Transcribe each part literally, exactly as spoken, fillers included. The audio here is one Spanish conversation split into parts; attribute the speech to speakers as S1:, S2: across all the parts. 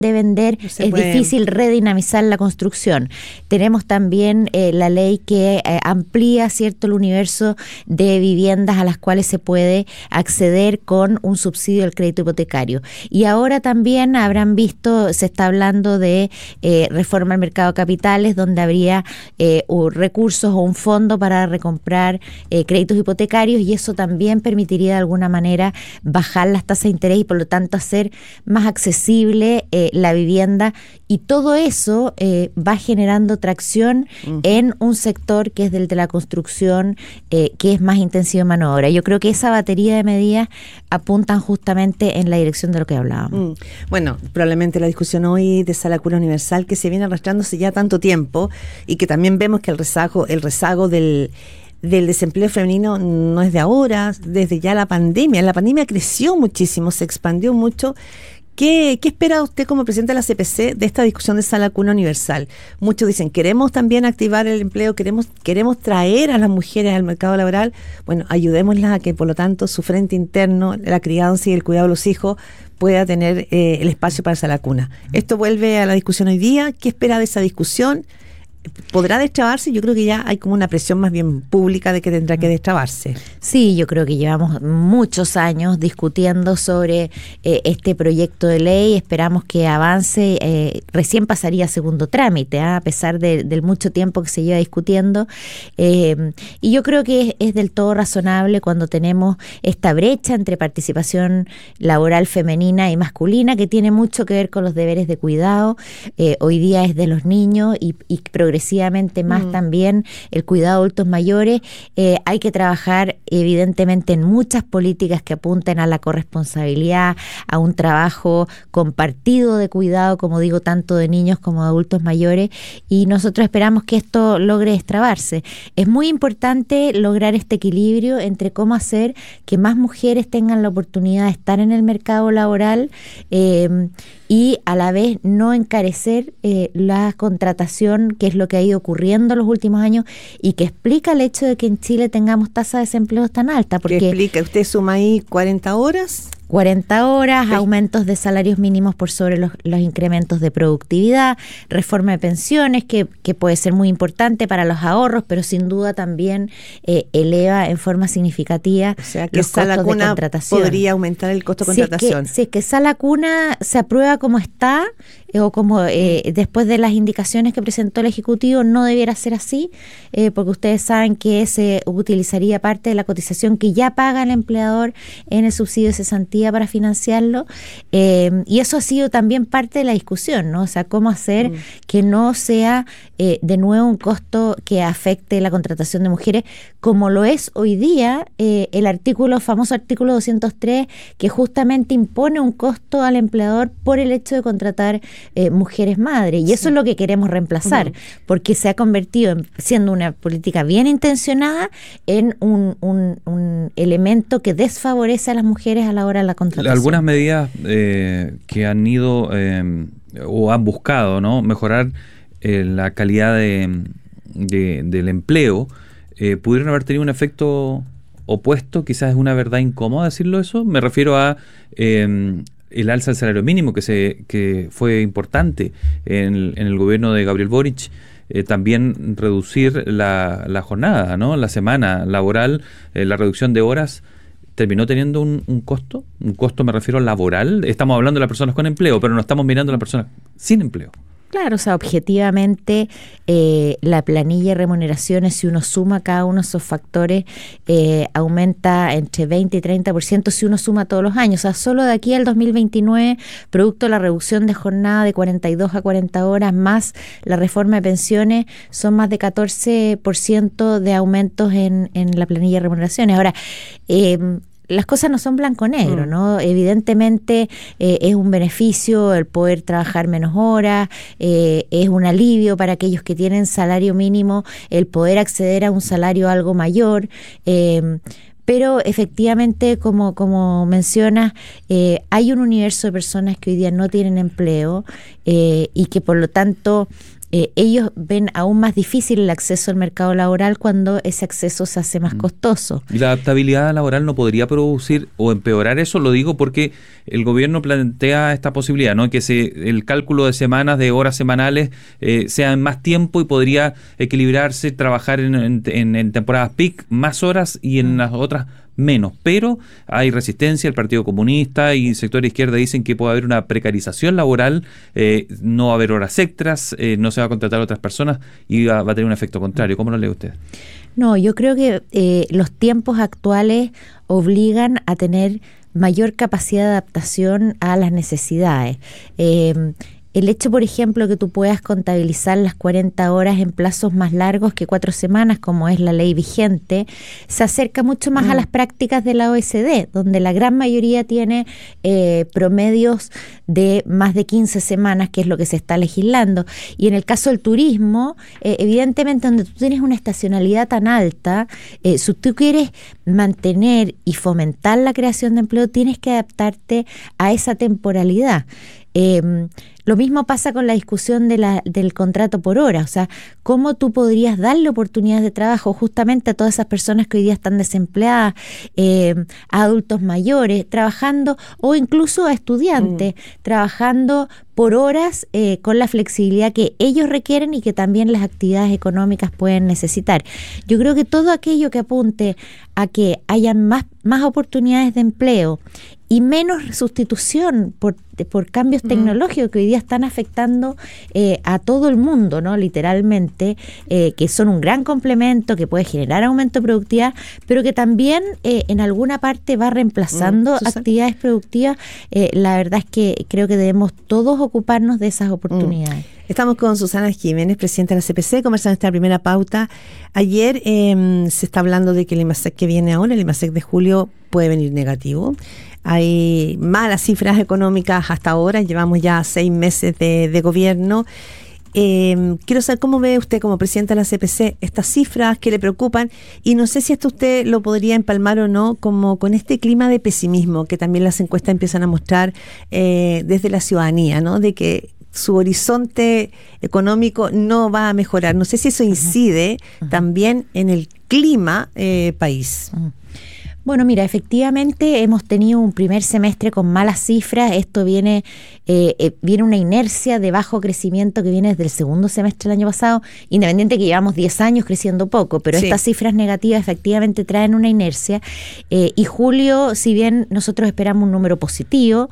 S1: de vender,
S2: no se
S1: es
S2: puede.
S1: difícil redinamizar la construcción. Tenemos también eh, la ley que eh, amplía, ¿cierto?, el universo de viviendas a las cuales se puede acceder con un subsidio del crédito hipotecario. Y ahora también habrán visto, se está hablando de eh, reforma al mercado de capitales, donde habría eh, o recursos o un fondo para recomprar eh, créditos hipotecarios, y eso también permitiría de alguna manera bajar las tasas de interés y por lo tanto hacer más accesible eh, la vivienda, y todo eso eh, va generando tracción uh-huh. en un sector que es del de la construcción, eh, que es más intensivo en mano de obra. Yo creo que esa batería de medidas apuntan justamente en la dirección de lo que hablábamos.
S2: Mm. Bueno, probablemente la discusión hoy de Sala Cuna Universal, que se viene arrastrándose ya tanto tiempo, y que también vemos que el rezago, el rezago del del desempleo femenino no es de ahora, desde ya la pandemia. La pandemia creció muchísimo, se expandió mucho. ¿Qué, ¿Qué espera usted como presidente de la C P C de esta discusión de Sala Cuna Universal? Muchos dicen, queremos también activar el empleo, queremos queremos traer a las mujeres al mercado laboral. Bueno, ayudémoslas a que, por lo tanto, su frente interno, la crianza y el cuidado de los hijos, pueda tener eh, el espacio para Sala Cuna. Esto vuelve a la discusión hoy día. ¿Qué espera de esa discusión? ¿Podrá destrabarse? Yo creo que ya hay como una presión más bien pública de que tendrá que destrabarse.
S1: Sí, yo creo que llevamos muchos años discutiendo sobre eh, este proyecto de ley. Esperamos que avance. Eh, recién pasaría a segundo trámite, ¿eh? a pesar de, del mucho tiempo que se lleva discutiendo. Eh, y yo creo que es, es del todo razonable cuando tenemos esta brecha entre participación laboral femenina y masculina, que tiene mucho que ver con los deberes de cuidado. Eh, hoy día es de los niños y, y progresivamente más mm. también el cuidado de adultos mayores. Eh, hay que trabajar evidentemente en muchas políticas que apunten a la corresponsabilidad, a un trabajo compartido de cuidado, como digo, tanto de niños como de adultos mayores, y nosotros esperamos que esto logre destrabarse. Es muy importante lograr este equilibrio entre cómo hacer que más mujeres tengan la oportunidad de estar en el mercado laboral eh, y a la vez no encarecer eh, la contratación, que es lo que ha ido ocurriendo en los últimos años y que explica el hecho de que en Chile tengamos tasa de desempleo tan alta. Porque
S2: ¿Qué explica? ¿Usted suma ahí cuarenta horas?
S1: cuarenta horas,
S2: sí.
S1: aumentos de salarios mínimos por sobre los, los incrementos de productividad, reforma de pensiones, que, que puede ser muy importante para los ahorros, pero sin duda también eh, eleva en forma significativa
S2: o sea, que
S1: los costos de contratación.
S2: Podría aumentar el costo de contratación.
S1: Si es que, si es que Sala Cuna se aprueba como está, eh, o como eh, después de las indicaciones que presentó el Ejecutivo, no debiera ser así, eh, porque ustedes saben que se utilizaría parte de la cotización que ya paga el empleador en el subsidio de cesantía para financiarlo, eh, y eso ha sido también parte de la discusión, ¿no? O sea, cómo hacer mm. que no sea eh, de nuevo un costo que afecte la contratación de mujeres, como lo es hoy día eh, el artículo, famoso artículo doscientos tres, que justamente impone un costo al empleador por el hecho de contratar eh, mujeres madres, y sí. eso es lo que queremos reemplazar, uh-huh. porque se ha convertido en, siendo una política bien intencionada, en un, un, un elemento que desfavorece a las mujeres a la hora de la contratación.
S3: Algunas medidas eh, que han ido eh, o han buscado, ¿no?, mejorar eh, la calidad de, de, del empleo, eh, pudieron haber tenido un efecto opuesto. Quizás es una verdad incómoda decirlo eso. Me refiero a eh, el alza del salario mínimo, que se que fue importante en el, en el gobierno de Gabriel Boric. Eh, también reducir la, la jornada, ¿no?, la semana laboral, eh, la reducción de horas, terminó teniendo un, un costo, un costo me refiero laboral. Estamos hablando de las personas con empleo, pero no estamos mirando a las personas sin empleo.
S1: Claro, o sea, objetivamente eh, la planilla de remuneraciones, si uno suma cada uno de esos factores, eh, aumenta entre veinte y treinta por ciento si uno suma todos los años. O sea, solo de aquí al dos mil veintinueve, producto de la reducción de jornada de cuarenta y dos a cuarenta horas, más la reforma de pensiones, son más de catorce por ciento de aumentos en, en la planilla de remuneraciones. Ahora, eh, las cosas no son blanco-negro, ¿no? Evidentemente eh, es un beneficio el poder trabajar menos horas, eh, es un alivio para aquellos que tienen salario mínimo el poder acceder a un salario algo mayor, eh, pero efectivamente, como, como mencionas, eh, hay un universo de personas que hoy día no tienen empleo eh, y que por lo tanto eh, ellos ven aún más difícil el acceso al mercado laboral cuando ese acceso se hace más costoso.
S3: ¿Y la adaptabilidad laboral no podría producir o empeorar eso? Lo digo porque el gobierno plantea esta posibilidad, ¿no? Que se, el cálculo de semanas, de horas semanales, eh, sea en más tiempo y podría equilibrarse, trabajar en, en, en temporadas peak más horas y en las otras menos, pero hay resistencia. El Partido Comunista y sector izquierda dicen que puede haber una precarización laboral, eh, no va a haber horas extras, eh, no se va a contratar a otras personas y va, va a tener un efecto contrario. ¿Cómo lo lee usted?
S1: No, yo creo que eh, los tiempos actuales obligan a tener mayor capacidad de adaptación a las necesidades. Eh, El hecho, por ejemplo, que tú puedas contabilizar las cuarenta horas en plazos más largos que cuatro semanas, como es la ley vigente, se acerca mucho más mm. a las prácticas de la O E C D, donde la gran mayoría tiene eh, promedios de más de quince semanas, que es lo que se está legislando. Y en el caso del turismo, eh, evidentemente, donde tú tienes una estacionalidad tan alta, eh, si tú quieres mantener y fomentar la creación de empleo, tienes que adaptarte a esa temporalidad. Eh, lo mismo pasa con la discusión de la, del contrato por hora, o sea, cómo tú podrías darle oportunidades de trabajo justamente a todas esas personas que hoy día están desempleadas, eh, a adultos mayores, trabajando, o incluso a estudiantes, mm. trabajando por horas eh, con la flexibilidad que ellos requieren y que también las actividades económicas pueden necesitar. Yo creo que todo aquello que apunte a que haya más, más oportunidades de empleo y menos sustitución por, por cambios mm. tecnológicos que hoy día están afectando eh, a todo el mundo, ¿no? Literalmente, eh, que son un gran complemento, que puede generar aumento de productividad, pero que también eh, en alguna parte va reemplazando mm, actividades productivas. Eh, la verdad es que creo que debemos todos ocuparnos de esas oportunidades.
S2: Mm. Estamos con Susana Jiménez, presidenta de la C P C, conversando esta primera pauta. Ayer eh, se está hablando de que el IMASEC que viene ahora, el IMASEC de julio, puede venir negativo. Hay malas cifras económicas hasta ahora, llevamos ya seis meses de, de gobierno. Eh, quiero saber cómo ve usted como presidenta de la C P C estas cifras que le preocupan, y no sé si esto usted lo podría empalmar o no como con este clima de pesimismo que también las encuestas empiezan a mostrar eh, desde la ciudadanía, ¿no? De que su horizonte económico no va a mejorar. No sé si eso incide uh-huh. también en el clima eh, país.
S1: Uh-huh. Bueno, mira, efectivamente hemos tenido un primer semestre con malas cifras. Esto viene eh, eh, viene una inercia de bajo crecimiento que viene desde el segundo semestre del año pasado, independiente que llevamos diez años creciendo poco, pero sí. Estas cifras negativas efectivamente traen una inercia. Eh, y julio, si bien nosotros esperamos un número positivo,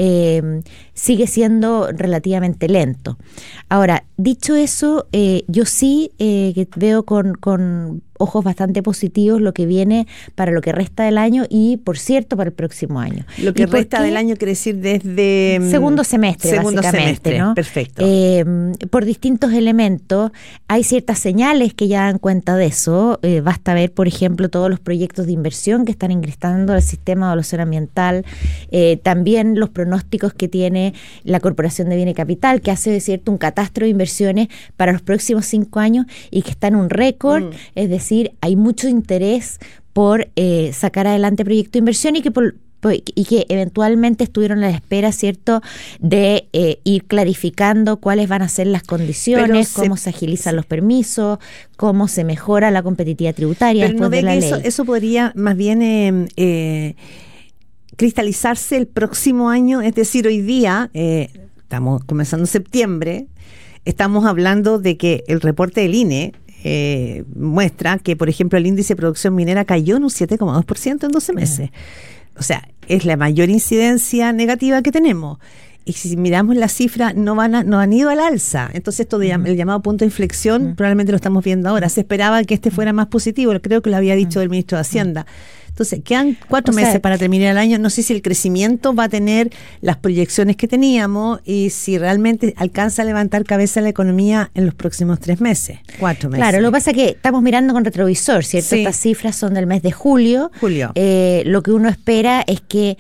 S1: eh, sigue siendo relativamente lento. Ahora, dicho eso, eh, yo sí eh, que veo con... con ojos bastante positivos lo que viene para lo que resta del año y, por cierto, para el próximo año.
S2: Lo que resta del año quiere decir desde...
S1: Segundo semestre,
S2: segundo
S1: básicamente,
S2: semestre,
S1: ¿no?
S2: Perfecto.
S1: Eh, por distintos elementos, hay ciertas señales que ya dan cuenta de eso. Eh, basta ver, por ejemplo, todos los proyectos de inversión que están ingresando al sistema de evaluación ambiental, eh, también los pronósticos que tiene la Corporación de Bienes y Capital, que hace, de cierto, un catastro de inversiones para los próximos cinco años y que está en un récord, mm. es decir, hay mucho interés por eh, sacar adelante proyectos de inversión y que por, por, y que eventualmente estuvieron a la espera, ¿cierto?, de eh, ir clarificando cuáles van a ser las condiciones, se, cómo se agilizan sí. los permisos, cómo se mejora la competitividad tributaria
S2: pero
S1: después
S2: no ve
S1: de la
S2: que
S1: ley.
S2: Eso, eso podría más bien eh, eh, cristalizarse el próximo año, es decir, hoy día, eh, estamos comenzando septiembre, estamos hablando de que el reporte del I N E Eh, muestra que, por ejemplo, el índice de producción minera cayó en un siete coma dos por ciento en doce meses. Mm. O sea, es la mayor incidencia negativa que tenemos. Y si miramos las cifras, no van a, no han ido al alza. Entonces, esto de, mm. el llamado punto de inflexión, mm. probablemente lo estamos viendo ahora. Se esperaba que este fuera más positivo, creo que lo había dicho mm. el ministro de Hacienda. Entonces, quedan cuatro o meses sea, para terminar el año. No sé si el crecimiento va a tener las proyecciones que teníamos y si realmente alcanza a levantar cabeza la economía en los próximos tres meses, cuatro meses.
S1: Claro, lo que pasa es que estamos mirando con retrovisor, ¿cierto? Sí. Estas cifras son del mes de julio.
S2: Julio.
S1: Eh, lo que uno espera es que, o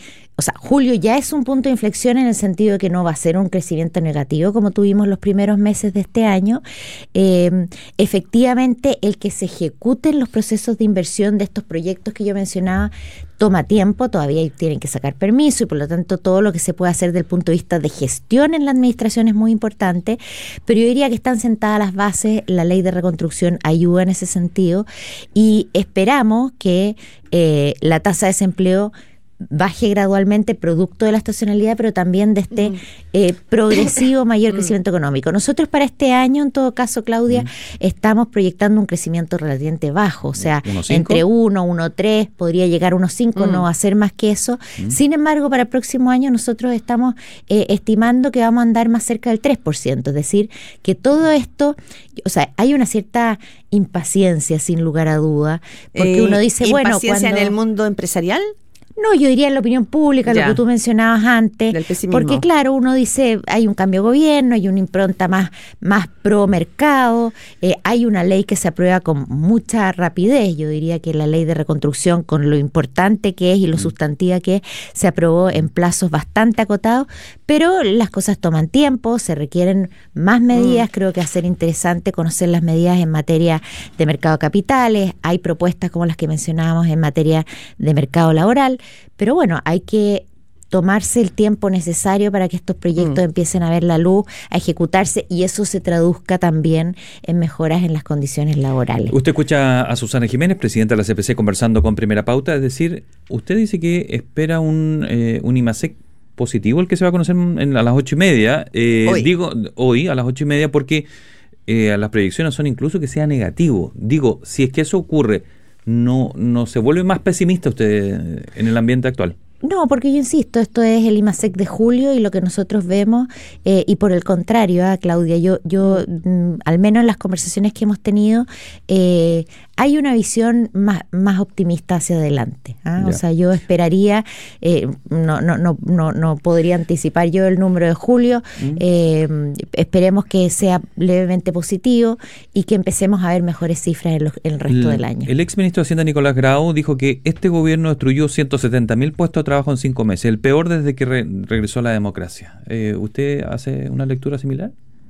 S1: o sea, julio ya es un punto de inflexión en el sentido de que no va a ser un crecimiento negativo como tuvimos los primeros meses de este año. Eh, efectivamente, el que se ejecuten los procesos de inversión de estos proyectos que yo mencionaba toma tiempo, todavía tienen que sacar permiso y por lo tanto todo lo que se puede hacer desde el punto de vista de gestión en la administración es muy importante, pero yo diría que están sentadas las bases, la ley de reconstrucción ayuda en ese sentido y esperamos que eh, la tasa de desempleo baje gradualmente producto de la estacionalidad, pero también de este eh, progresivo mayor crecimiento económico. Nosotros para este año, en todo caso, Claudia, estamos proyectando un crecimiento relativamente bajo, o sea, entre uno, uno punto tres, podría llegar a uno punto cinco, mm. no va a ser más que eso. Mm. Sin embargo, para el próximo año nosotros estamos eh, estimando que vamos a andar más cerca del tres por ciento, es decir, que todo esto, o sea, hay una cierta impaciencia, sin lugar a duda, porque eh, uno dice, bueno,
S2: ¿impaciencia
S1: cuando,
S2: en el mundo empresarial?
S1: No, yo diría en la opinión pública, ya, lo que tú mencionabas antes,
S2: del pesimismo.
S1: Porque claro, uno dice, hay un cambio de gobierno, hay una impronta más, más pro mercado, eh, hay una ley que se aprueba con mucha rapidez, yo diría que la ley de reconstrucción, con lo importante que es y lo sustantiva que es, se aprobó en plazos bastante acotados, pero las cosas toman tiempo, se requieren más medidas, mm. creo que va a ser interesante conocer las medidas en materia de mercado de capitales, hay propuestas como las que mencionábamos en materia de mercado laboral, pero bueno, hay que tomarse el tiempo necesario para que estos proyectos mm. empiecen a ver la luz, a ejecutarse y eso se traduzca también en mejoras en las condiciones laborales.
S3: Usted escucha a Susana Jiménez, presidenta de la C P C, conversando con Primera Pauta, es decir, usted dice que espera un, eh, un IMASEC positivo, el que se va a conocer en, a las ocho y media, eh, hoy. digo hoy a las ocho y media porque eh, las proyecciones son incluso que sea negativo. Digo, si es que eso ocurre, no, no se vuelve más pesimista usted en el ambiente actual.
S1: No, porque yo insisto, esto es el IMASEC de julio y lo que nosotros vemos, eh, y por el contrario, ¿eh, Claudia? Yo, yo mm, al menos en las conversaciones que hemos tenido, eh, hay una visión más, más optimista hacia adelante. ¿eh? O sea, yo esperaría, eh, no, no, no, no, no podría anticipar yo el número de julio, mm. eh, esperemos que sea levemente positivo y que empecemos a ver mejores cifras en, los, en el resto
S3: el,
S1: del año.
S3: El exministro de Hacienda, Nicolás Grau, dijo que este gobierno destruyó ciento setenta mil puestos de trabajo en cinco meses, el peor desde que re, regresó a la democracia. Eh, ¿Usted hace una lectura similar?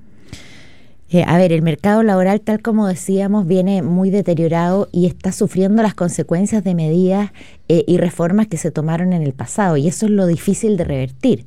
S1: Eh, a ver, el mercado laboral, tal como decíamos, viene muy deteriorado y está sufriendo las consecuencias de medidas eh, y reformas que se tomaron en el pasado, y eso es lo difícil de revertir.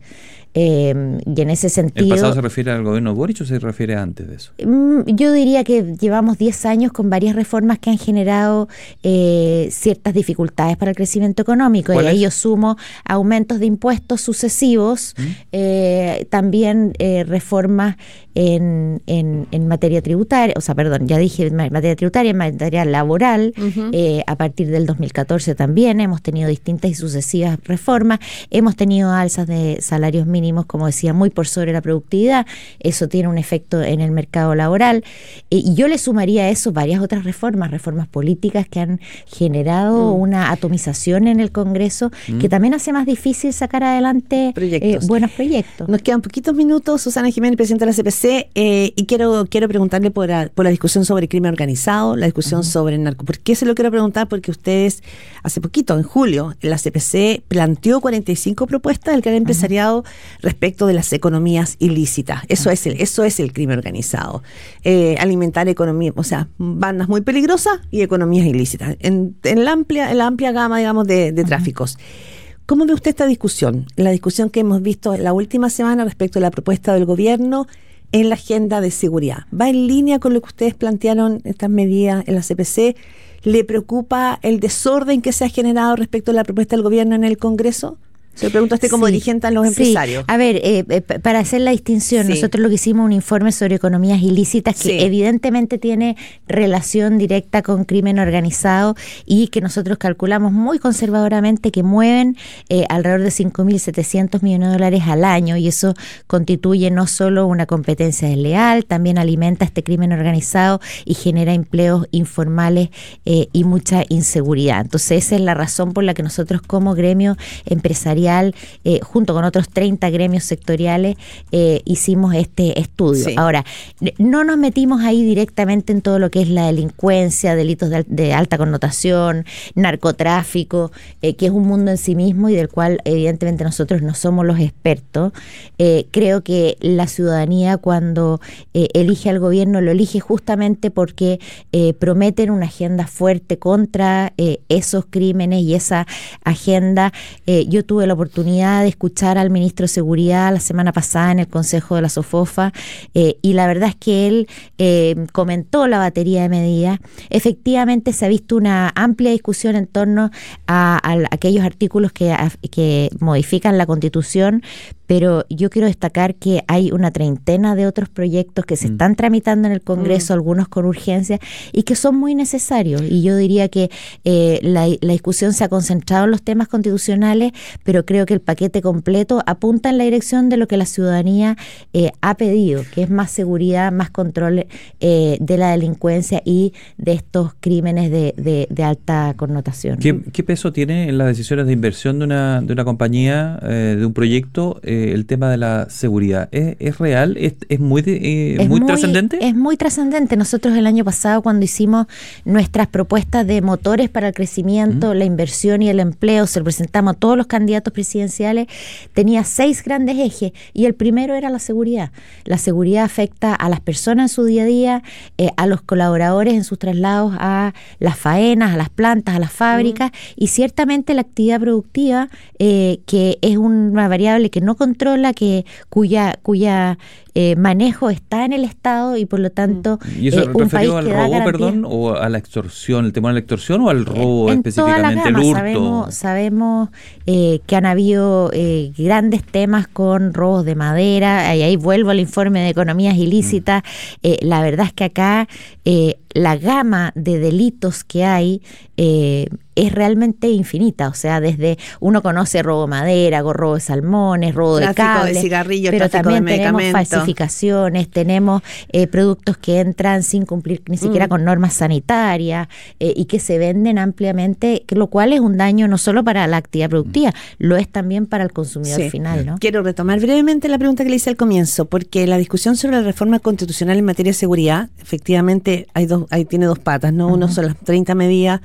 S1: Eh, y en ese sentido...
S3: ¿El pasado se refiere al gobierno de Boric o se refiere antes de eso?
S1: Yo diría que llevamos diez años con varias reformas que han generado eh, ciertas dificultades para el crecimiento económico, y a ello sumo aumentos de impuestos sucesivos, ¿Mm? eh, también eh, reformas en, en, en materia tributaria, o sea, perdón, ya dije en materia tributaria, en materia laboral, uh-huh. eh, a partir del dos mil catorce también hemos tenido distintas y sucesivas reformas, hemos tenido alzas de salarios mínimos, como decía, muy por sobre la productividad, eso tiene un efecto en el mercado laboral, eh, y yo le sumaría a eso varias otras reformas, reformas políticas que han generado mm. una atomización en el Congreso, mm. que también hace más difícil sacar adelante eh, buenos proyectos.
S2: Nos quedan poquitos minutos, Susana Jiménez, presidenta de la C P C, eh, y quiero quiero preguntarle por, a, por la discusión sobre crimen organizado, la discusión uh-huh. sobre narco. ¿Por qué se lo quiero preguntar? Porque ustedes, hace poquito, en julio, la C P C planteó cuarenta y cinco propuestas del gran empresariado uh-huh. respecto de las economías ilícitas. Eso uh-huh. es el eso es el crimen organizado. Eh, alimentar economía, o sea, bandas muy peligrosas y economías ilícitas. En, en la amplia en la amplia gama, digamos, de, de uh-huh. tráficos. ¿Cómo ve usted esta discusión? La discusión que hemos visto la última semana respecto a la propuesta del gobierno en la agenda de seguridad. ¿Va en línea con lo que ustedes plantearon, estas medidas en la C P C? ¿Le preocupa el desorden que se ha generado respecto a la propuesta del gobierno en el Congreso? Se lo pregunto a usted como sí, dirigente a los empresarios.
S1: Sí. A ver, eh, eh, para hacer la distinción, sí. nosotros lo que hicimos un informe sobre economías ilícitas que sí. evidentemente tiene relación directa con crimen organizado y que nosotros calculamos muy conservadoramente que mueven eh, alrededor de cinco mil setecientos millones de dólares al año, y eso constituye no solo una competencia desleal, también alimenta este crimen organizado y genera empleos informales eh, y mucha inseguridad. Entonces esa es la razón por la que nosotros como gremio empresarial empresarial, eh, junto con otros treinta gremios sectoriales, eh, hicimos este estudio. Sí. Ahora, no nos metimos ahí directamente en todo lo que es la delincuencia, delitos de, de alta connotación, narcotráfico, eh, que es un mundo en sí mismo y del cual evidentemente nosotros no somos los expertos. Eh, creo que la ciudadanía cuando eh, elige al gobierno lo elige justamente porque eh, prometen una agenda fuerte contra eh, esos crímenes y esa agenda. Eh, yo tuve la oportunidad de escuchar al ministro de Seguridad la semana pasada en el Consejo de la SOFOFA eh, y la verdad es que él eh, comentó la batería de medidas. Efectivamente se ha visto una amplia discusión en torno a, a, a aquellos artículos que, a, que modifican la Constitución, pero yo quiero destacar que hay una treintena de otros proyectos que se mm. están tramitando en el Congreso, mm. algunos con urgencia, y que son muy necesarios. Y yo diría que eh, la, la discusión se ha concentrado en los temas constitucionales, pero creo que el paquete completo apunta en la dirección de lo que la ciudadanía eh, ha pedido, que es más seguridad, más control eh, de la delincuencia y de estos crímenes de, de, de alta connotación.
S3: ¿Qué, ¿Qué peso tiene en las decisiones de inversión de una, de una compañía, eh, de un proyecto, eh, el tema de la seguridad? ¿Es, es real? ¿Es, es muy, eh,
S1: es
S3: muy,
S1: muy
S3: trascendente?
S1: Es muy trascendente. Nosotros el año pasado, cuando hicimos nuestras propuestas de motores para el crecimiento, mm. la inversión y el empleo, se lo presentamos a todos los candidatos presidenciales, tenía seis grandes ejes y el primero era la seguridad. La seguridad afecta a las personas en su día a día, eh, a los colaboradores en sus traslados a las faenas, a las plantas, a las fábricas mm. y ciertamente la actividad productiva, eh, que es una variable que no controla, que cuya cuya eh, manejo está en el Estado y por lo tanto
S3: ¿Y eso
S1: eh, un país
S3: referido al
S1: que
S3: robo,
S1: da
S3: perdón, o a la extorsión, el tema de la extorsión o al robo
S1: en
S3: específicamente,
S1: toda la gama,
S3: el hurto?
S1: Sabemos, sabemos eh, que han habido eh, grandes temas con robos de madera, y ahí vuelvo al informe de economías ilícitas. Mm. Eh, la verdad es que acá eh, la gama de delitos que hay eh, es realmente infinita, o sea, desde uno conoce robo de madera, robo de salmones, robo
S2: tráfico
S1: de cables,
S2: de cigarrillos,
S1: pero también
S2: de
S1: tenemos falsificaciones, tenemos eh, productos que entran sin cumplir ni siquiera mm. con normas sanitarias eh, y que se venden ampliamente, que lo cual es un daño no solo para la actividad productiva, mm. lo es también para el consumidor sí. final, ¿no?
S2: Quiero retomar brevemente la pregunta que le hice al comienzo, porque la discusión sobre la reforma constitucional en materia de seguridad, efectivamente, hay dos, ahí tiene dos patas, ¿no? Uh-huh. Uno son las treinta medidas.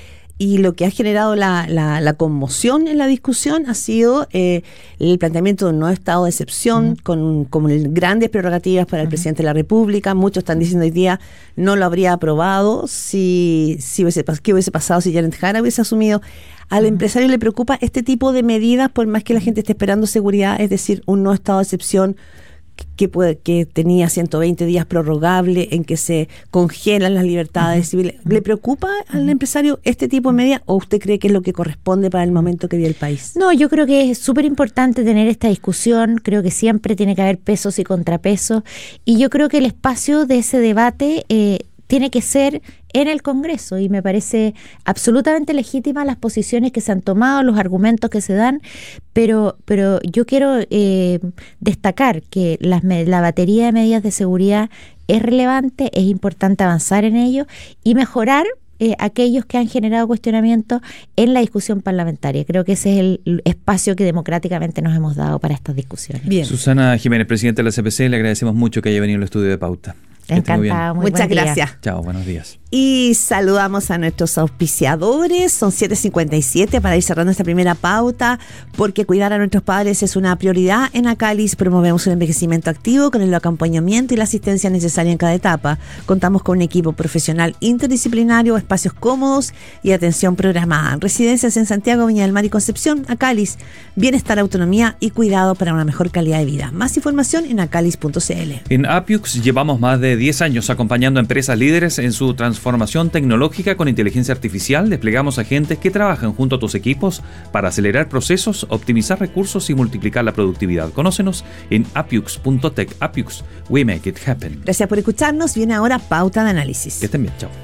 S2: Y lo que ha generado la, la, la conmoción en la discusión ha sido eh, el planteamiento de un nuevo estado de excepción, uh-huh. con, con grandes prerrogativas para el uh-huh. presidente de la República. Muchos están diciendo hoy día no lo habría aprobado si, si hubiese, ¿qué hubiese pasado si Janet Jara hubiese asumido? Al uh-huh. empresario le preocupa este tipo de medidas, por más que la gente esté esperando seguridad, es decir, un nuevo estado de excepción que puede, que tenía ciento veinte días prorrogable, en que se congelan las libertades uh-huh. civiles. ¿Le preocupa al empresario este tipo de medidas o usted cree que es lo que corresponde para el momento que vive el país?
S1: No, yo creo que es súper importante tener esta discusión. Creo que siempre tiene que haber pesos y contrapesos, y yo creo que el espacio de ese debate eh, tiene que ser en el Congreso, y me parece absolutamente legítimas las posiciones que se han tomado, los argumentos que se dan, pero pero yo quiero eh, destacar que las, la batería de medidas de seguridad es relevante, es importante avanzar en ello y mejorar eh, aquellos que han generado cuestionamientos en la discusión parlamentaria. Creo que ese es el espacio que democráticamente nos hemos dado para estas discusiones.
S3: Bien. Susana Jiménez, presidenta de la C P C, le agradecemos mucho que haya venido al estudio de Pauta.
S1: Encantada, muy
S2: Muchas gracias.
S3: Chao, buenos días.
S2: Y saludamos a nuestros auspiciadores. Son siete cincuenta y siete para ir cerrando esta primera pauta, porque cuidar a nuestros padres es una prioridad. En Acalis promovemos un envejecimiento activo con el acompañamiento y la asistencia necesaria en cada etapa. Contamos con un equipo profesional interdisciplinario, espacios cómodos y atención programada. Residencias en Santiago, Viña del Mar y Concepción. Acalis, bienestar, autonomía y cuidado para una mejor calidad de vida. Más información en acalis punto c l.
S3: En Apiux llevamos más de diez años acompañando a empresas líderes en su transformación tecnológica con inteligencia artificial. Desplegamos agentes que trabajan junto a tus equipos para acelerar procesos, optimizar recursos y multiplicar la productividad. Conócenos en apiux punto tech. Apiux, we make it happen.
S2: Gracias por escucharnos. Viene ahora Pauta de Análisis.
S3: Que estén bien, chao.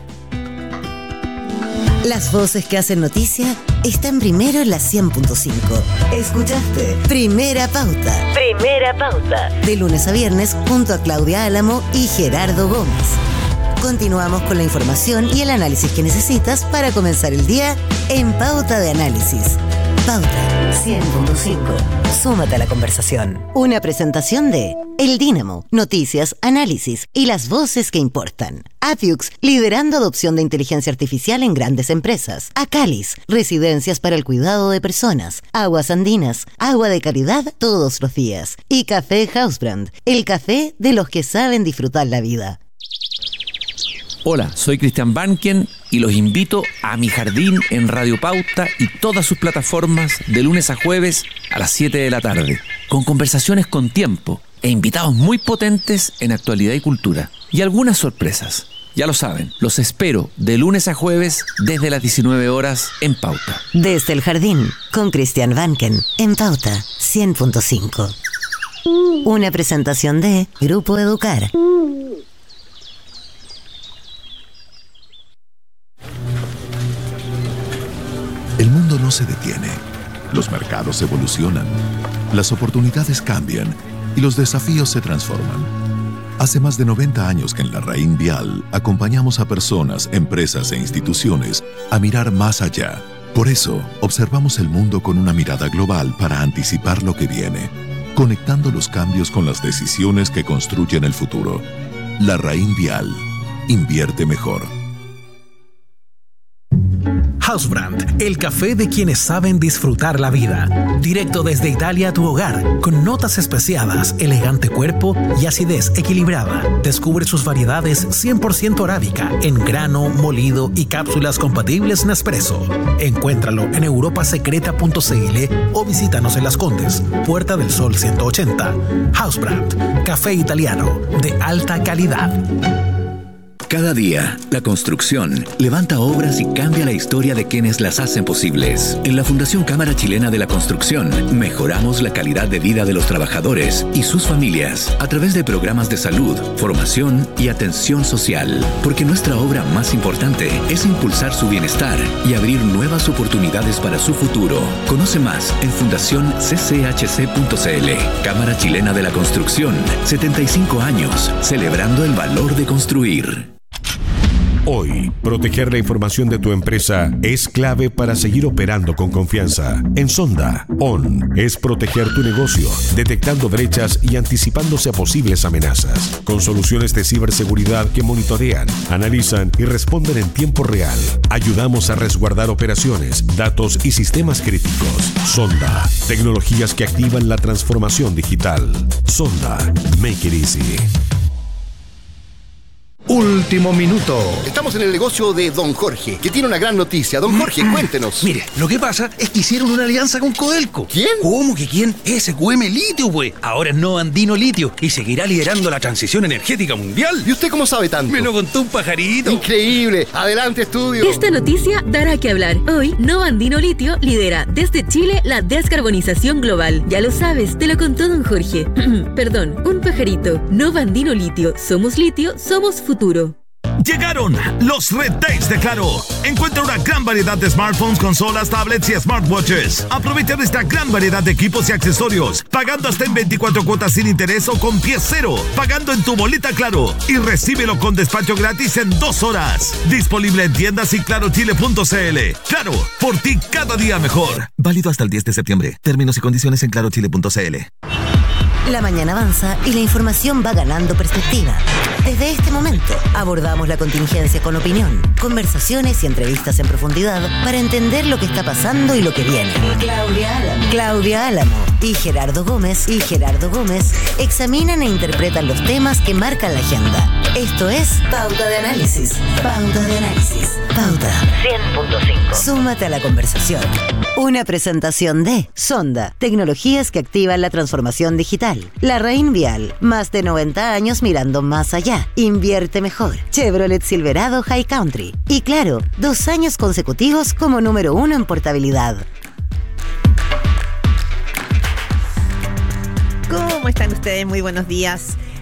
S4: Las voces que hacen noticia están primero en la cien punto cinco. Escuchaste Primera Pauta. Primera Pauta. De lunes a viernes junto a Claudia Álamo y Gerardo Gómez. Continuamos con la información y el análisis que necesitas para comenzar el día en Pauta de Análisis. Pauta cien punto cinco. Súmate a la conversación. Una presentación de El Dínamo, noticias, análisis y las voces que importan. Aviux, liderando adopción de inteligencia artificial en grandes empresas. Acalis, residencias para el cuidado de personas. Aguas Andinas, agua de calidad todos los días. Y Café Housebrand, el café de los que saben disfrutar la vida.
S5: Hola, soy Cristian Banken y los invito a Mi Jardín en Radio Pauta y todas sus plataformas de lunes a jueves a las siete de la tarde, con conversaciones con tiempo e invitados muy potentes en actualidad y cultura. Y algunas sorpresas. Ya lo saben, los espero de lunes a jueves desde las diecinueve horas en Pauta.
S4: Desde el Jardín, con Cristian Banken, en Pauta cien punto cinco. Una presentación de Grupo Educar.
S6: El mundo no se detiene. Los mercados evolucionan. Las oportunidades cambian y los desafíos se transforman. Hace más de noventa años que en la Raín Vial acompañamos a personas, empresas e instituciones a mirar más allá. Por eso, observamos el mundo con una mirada global para anticipar lo que viene, conectando los cambios con las decisiones que construyen el futuro. La Raín Vial. Invierte mejor.
S7: Housebrand, el café de quienes saben disfrutar la vida. Directo desde Italia a tu hogar, con notas especiadas, elegante cuerpo y acidez equilibrada. Descubre sus variedades cien por ciento arábica, en grano, molido y cápsulas compatibles Nespresso. Encuéntralo en europa secreta punto c l o visítanos en Las Condes, Puerta del Sol ciento ochenta. Housebrand, café italiano de alta calidad.
S8: Cada día, la construcción levanta obras y cambia la historia de quienes las hacen posibles. En la Fundación Cámara Chilena de la Construcción, mejoramos la calidad de vida de los trabajadores y sus familias a través de programas de salud, formación y atención social. Porque nuestra obra más importante es impulsar su bienestar y abrir nuevas oportunidades para su futuro. Conoce más en fundación c c h c punto c l. Cámara Chilena de la Construcción, setenta y cinco años, celebrando el valor de construir.
S9: Hoy, proteger la información de tu empresa es clave para seguir operando con confianza. En Sonda, O N es proteger tu negocio, detectando brechas y anticipándose a posibles amenazas, con soluciones de ciberseguridad que monitorean, analizan y responden en tiempo real. Ayudamos a resguardar operaciones, datos y sistemas críticos. Sonda, tecnologías que activan la transformación digital. Sonda, make it easy.
S10: Último minuto. Estamos en el negocio de Don Jorge, que tiene una gran noticia. Don Jorge, cuéntenos.
S11: Mire, lo que pasa es que hicieron una alianza con Codelco.
S10: ¿Quién?
S11: ¿Cómo que quién? S Q M Litio, pues. Ahora es Nova Andino Litio y seguirá liderando la transición energética mundial.
S10: ¿Y usted cómo sabe tanto?
S11: Me lo contó un pajarito.
S10: Increíble. Adelante, estudio.
S12: Esta noticia dará que hablar. Hoy, Nova Andino Litio lidera desde Chile la descarbonización global. Ya lo sabes, te lo contó Don Jorge. Perdón, un pajarito. Nova Andino Litio. Somos litio, somos futuro.
S13: Llegaron los Red Days de Claro. Encuentra una gran variedad de smartphones, consolas, tablets y smartwatches. Aprovecha de esta gran variedad de equipos y accesorios, pagando hasta en veinticuatro cuotas sin interés o con pie cero, pagando en tu boleta Claro y recíbelo con despacho gratis en dos horas. Disponible en tiendas y claro chile punto c l. Claro, por ti cada día mejor. Válido hasta el diez de septiembre. Términos y condiciones en claro chile punto c l.
S4: La mañana avanza y la información va ganando perspectiva. Desde este momento abordamos la contingencia con opinión, conversaciones y entrevistas en profundidad para entender lo que está pasando y lo que viene. Claudia Álamo, Claudia Álamo y Gerardo Gómez y Gerardo Gómez examinan e interpretan los temas que marcan la agenda. Esto es Pauta de Análisis. Pauta de Análisis. Pauta cien punto cinco. Súmate a la conversación. Una presentación de Sonda, tecnologías que activan la transformación digital. La Raín Vial, más de noventa años mirando más allá. Invierte mejor. Chevrolet Silverado High Country. Y claro, dos años consecutivos como número uno en portabilidad.
S2: ¿Cómo están ustedes? Muy buenos días.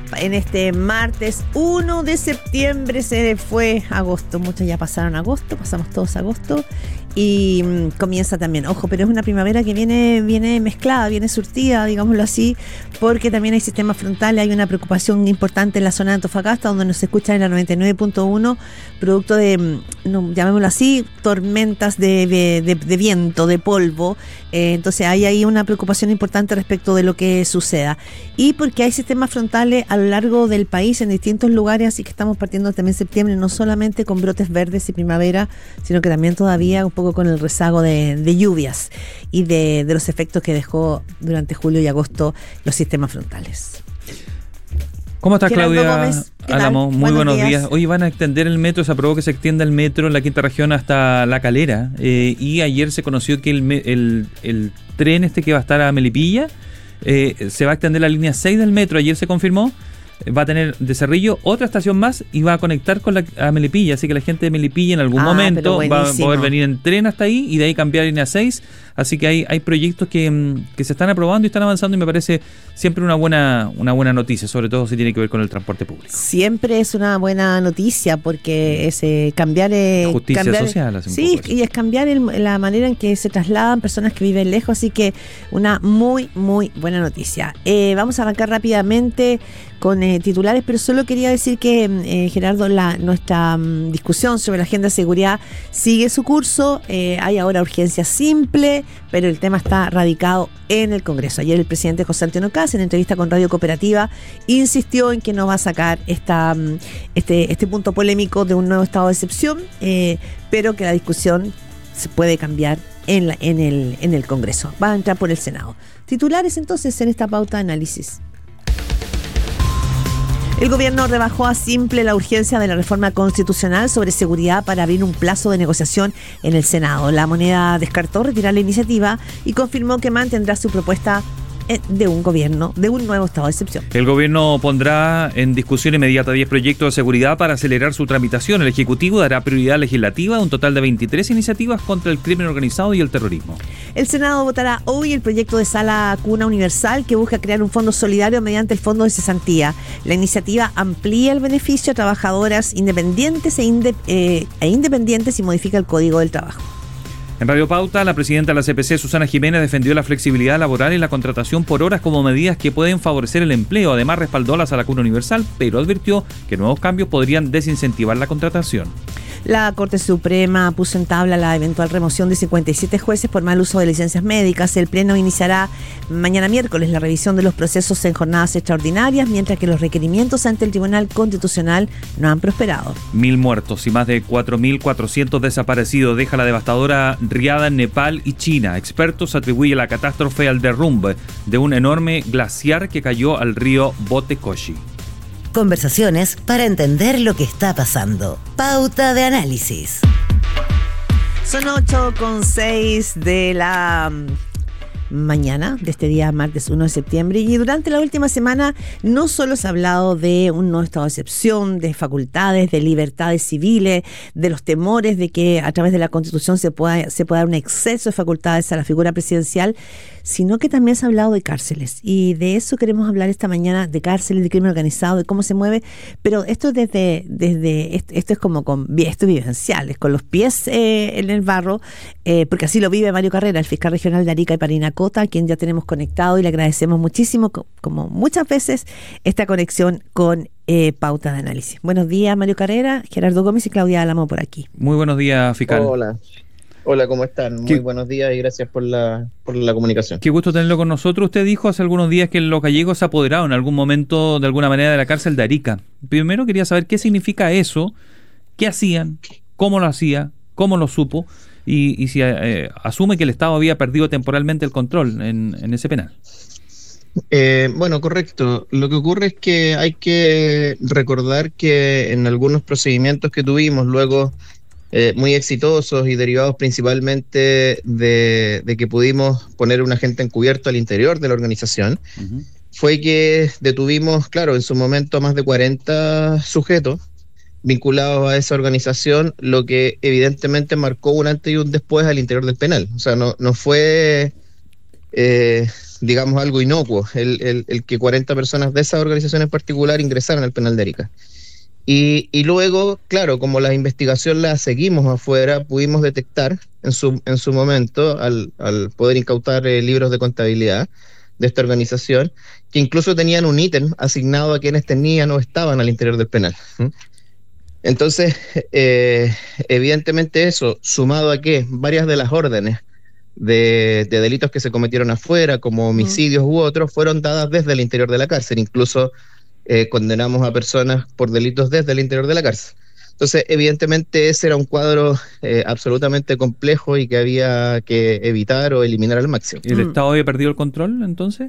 S2: en este martes uno de septiembre. Se fue agosto, muchos ya pasaron agosto, pasamos todos agosto y mmm, comienza también, ojo, pero es una primavera que viene, viene mezclada, viene surtida, digámoslo así, porque también hay sistemas frontales, hay una preocupación importante en la zona de Antofagasta, donde nos escuchan en la noventa y nueve punto uno, producto de, no, llamémoslo así, tormentas de, de, de, de viento, de polvo. Eh, entonces hay ahí una preocupación importante respecto de lo que suceda. Y porque hay sistemas frontales a lo largo del país, en distintos lugares, así que estamos partiendo también septiembre, no solamente con brotes verdes y primavera, sino que también todavía un poco con el rezago de, de lluvias y de, de los efectos que dejó durante julio y agosto los sistemas frontales.
S3: ¿Cómo estás,
S2: Gerardo
S3: Claudia
S2: Gómez?
S3: Álamo? Muy buenos, buenos días. días. Hoy van a extender el metro, se aprobó que se extienda el metro en la quinta región hasta La Calera, eh, y ayer se conoció que el, el, el tren este que va a estar a Melipilla, eh, se va a extender la línea seis del metro, ayer se confirmó. Va a tener de Cerrillo otra estación más y va a conectar con la a Melipilla, así que la gente de Melipilla en algún ah, momento va a poder venir en tren hasta ahí y de ahí cambiar a línea seis, así que hay, hay proyectos que, que se están aprobando y están avanzando y me parece siempre una buena, una buena noticia, sobre todo si tiene que ver con el transporte público.
S2: Siempre es una buena noticia porque es eh, cambiar... Eh,
S3: justicia
S2: cambiar,
S3: social.
S2: Sí, y es cambiar el, la manera en que se trasladan personas que viven lejos, así que una muy, muy buena noticia. Eh, vamos a arrancar rápidamente con eh, titulares, pero solo quería decir que, eh, Gerardo, la, nuestra um, discusión sobre la agenda de seguridad sigue su curso. Eh, hay ahora urgencia simple, pero el tema está radicado en el Congreso. Ayer el presidente José Antonio Kast, en entrevista con Radio Cooperativa, insistió en que no va a sacar esta, este, este punto polémico de un nuevo estado de excepción, eh, pero que la discusión se puede cambiar en, la, en, el, en el Congreso. Va a entrar por el Senado. Titulares entonces en esta pauta de análisis. El gobierno rebajó a simple la urgencia de la reforma constitucional sobre seguridad para abrir un plazo de negociación en el Senado. La Moneda descartó retirar la iniciativa y confirmó que mantendrá su propuesta de un gobierno, de un nuevo estado de excepción.
S3: El gobierno pondrá en discusión inmediata diez proyectos de seguridad para acelerar su tramitación. El Ejecutivo dará prioridad legislativa a un total de veintitrés iniciativas contra el crimen organizado y el terrorismo.
S2: El Senado votará hoy el proyecto de Sala Cuna Universal que busca crear un fondo solidario mediante el fondo de cesantía. La iniciativa amplía el beneficio a trabajadoras independientes e, inde, eh, e independientes y modifica el Código del Trabajo.
S3: En Radio Pauta, la presidenta de la C P C, Susana Jiménez, defendió la flexibilidad laboral y la contratación por horas como medidas que pueden favorecer el empleo. Además, respaldó la Sala Cuna Universal, pero advirtió que nuevos cambios podrían desincentivar la contratación.
S2: La Corte Suprema puso en tabla la eventual remoción de cincuenta y siete jueces por mal uso de licencias médicas. El Pleno iniciará mañana miércoles la revisión de los procesos en jornadas extraordinarias, mientras que los requerimientos ante el Tribunal Constitucional no han prosperado.
S3: Mil muertos y más de cuatro mil cuatrocientos desaparecidos deja la devastadora riada en Nepal y China. Expertos atribuyen la catástrofe al derrumbe de un enorme glaciar que cayó al río Botekoshi.
S4: Conversaciones para entender lo que está pasando. Pauta de análisis.
S2: Son ocho con seis de la mañana de este día martes uno de septiembre, y durante la última semana no solo se ha hablado de un nuevo estado de excepción, de facultades, de libertades civiles, de los temores de que a través de la Constitución se pueda, se pueda dar un exceso de facultades a la figura presidencial, sino que también se ha hablado de cárceles, y de eso queremos hablar esta mañana, de cárceles, de crimen organizado, de cómo se mueve, pero esto desde, desde esto, esto es como con esto es vivencial, es con los pies eh, en el barro, eh, porque así lo vive Mario Carrera, el fiscal regional de Arica y Parinacota, a quien ya tenemos conectado, y le agradecemos muchísimo, como muchas veces, esta conexión con eh, Pauta de Análisis. Buenos días, Mario Carrera, Gerardo Gómez y Claudia Álamo por aquí.
S3: Muy buenos días, fiscal.
S14: Hola. Hola, ¿cómo están? Muy ¿Qué? buenos días y gracias por la, por la comunicación.
S3: Qué gusto tenerlo con nosotros. Usted dijo hace algunos días que los gallegos se apoderaron en algún momento, de alguna manera, de la cárcel de Arica. Primero quería saber qué significa eso, qué hacían, cómo lo hacía, cómo lo supo, y, y si eh, asume que el Estado había perdido temporalmente el control en, en ese penal.
S14: Eh, bueno, correcto. Lo que ocurre es que hay que recordar que en algunos procedimientos que tuvimos luego, Eh, muy exitosos y derivados principalmente de, de que pudimos poner un agente encubierto al interior de la organización, uh-huh. fue que detuvimos, claro, en su momento a más de cuarenta sujetos vinculados a esa organización, lo que evidentemente marcó un antes y un después al interior del penal. O sea, no, no fue eh, digamos, algo inocuo, el, el, el que cuarenta personas de esa organización en particular ingresaran al penal de Arica. Y, y luego, claro, como la investigación la seguimos afuera, pudimos detectar en su, en su momento, al, al poder incautar eh, libros de contabilidad de esta organización, que incluso tenían un ítem asignado a quienes tenían o estaban al interior del penal. ¿Mm? Entonces, eh, evidentemente eso, sumado a que varias de las órdenes de, de delitos que se cometieron afuera, como homicidios u otros, fueron dadas desde el interior de la cárcel. Incluso eh, condenamos a personas por delitos desde el interior de la cárcel. Entonces, evidentemente ese era un cuadro eh, absolutamente complejo y que había que evitar o eliminar al máximo.
S3: ¿El mm. Estado había perdido el control entonces?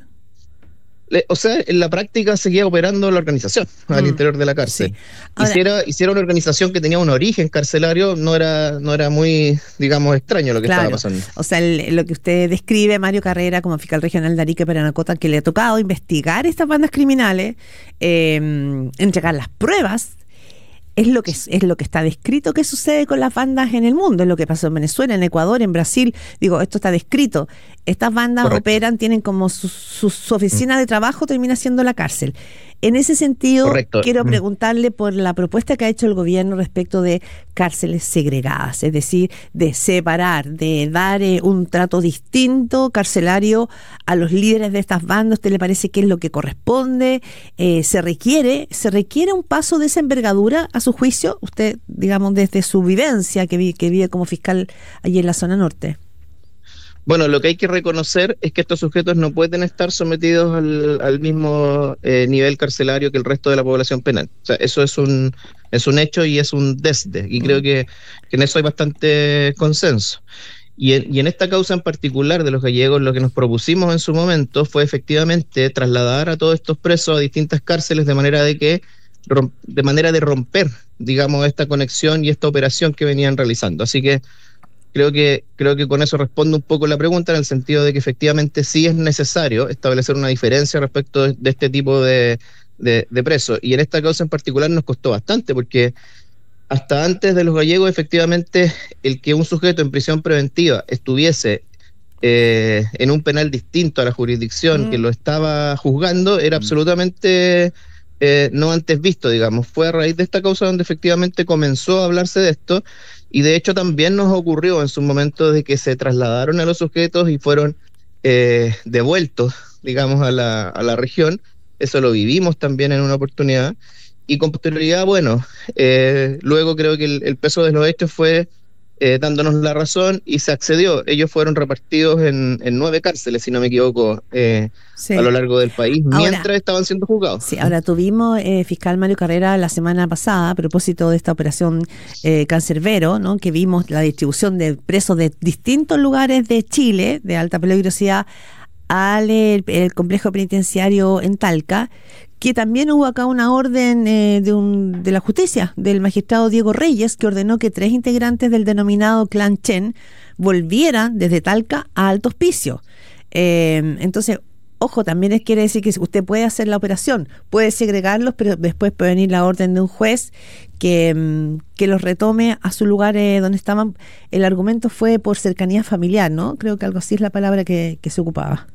S14: Le, o sea, en la práctica seguía operando la organización mm. al interior de la cárcel. Sí. Ahora, hiciera, hiciera una organización que tenía un origen carcelario, no era, no era muy, digamos, extraño lo que claro. estaba pasando.
S2: O sea, el, lo que usted describe, Mario Carrera, como fiscal regional de Arica y Parinacota, que le ha tocado investigar estas bandas criminales, eh, entregar las pruebas, Es lo, que, es lo que está descrito que sucede con las bandas en el mundo, es lo que pasó en Venezuela, en Ecuador, en Brasil. Digo, esto está descrito. Estas bandas Correcto. operan, tienen como su, su, su oficina de trabajo, termina siendo la cárcel. En ese sentido, Correcto. quiero preguntarle por la propuesta que ha hecho el gobierno respecto de cárceles segregadas, es decir, de separar, de dar eh, un trato distinto carcelario a los líderes de estas bandas. ¿Usted le parece que es lo que corresponde? Eh, ¿Se requiere se requiere un paso de esa envergadura a su juicio? Usted, digamos, desde su vivencia que, vi, que vive como fiscal allí en la zona norte.
S14: Bueno, lo que hay que reconocer es que estos sujetos no pueden estar sometidos al, al mismo eh, nivel carcelario que el resto de la población penal. O sea, eso es un es un hecho y es un desde. Y creo que, que en eso hay bastante consenso. Y en, y en esta causa en particular de los gallegos, lo que nos propusimos en su momento fue efectivamente trasladar a todos estos presos a distintas cárceles de manera de que de manera de romper, digamos, esta conexión y esta operación que venían realizando. Así que Creo que, creo que con eso respondo un poco la pregunta, en el sentido de que efectivamente sí es necesario establecer una diferencia respecto de, de este tipo de, de, de presos. Y en esta causa en particular nos costó bastante, porque hasta antes de los gallegos, efectivamente, el que un sujeto en prisión preventiva estuviese eh, en un penal distinto a la jurisdicción mm. que lo estaba juzgando era absolutamente eh, no antes visto, digamos. Fue a raíz de esta causa donde efectivamente comenzó a hablarse de esto. Y de hecho también nos ocurrió en su momento de que se trasladaron a los sujetos y fueron eh, devueltos, digamos, a la, a la región. Eso lo vivimos también en una oportunidad. Y con posterioridad, bueno, eh, luego creo que el, el peso de los hechos fue eh, dándonos la razón y se accedió. Ellos fueron repartidos en, en nueve cárceles, si no me equivoco, eh, sí. a lo largo del país, ahora, mientras estaban siendo juzgados.
S2: Sí, ahora tuvimos eh, fiscal Mario Carrera la semana pasada, a propósito de esta operación eh, Cancerbero, ¿no? Que vimos la distribución de presos de distintos lugares de Chile, de alta peligrosidad, al el, el complejo penitenciario en Talca, que también hubo acá una orden eh, de, un, de la justicia, del magistrado Diego Reyes, que ordenó que tres integrantes del denominado Clan Chen volvieran desde Talca a Alto Hospicio. Eh, entonces, ojo, también quiere decir que usted puede hacer la operación, puede segregarlos, pero después puede venir la orden de un juez que, que los retome a su lugar eh, donde estaban. El argumento fue por cercanía familiar, ¿no? Creo que algo así es la palabra que, que se ocupaba.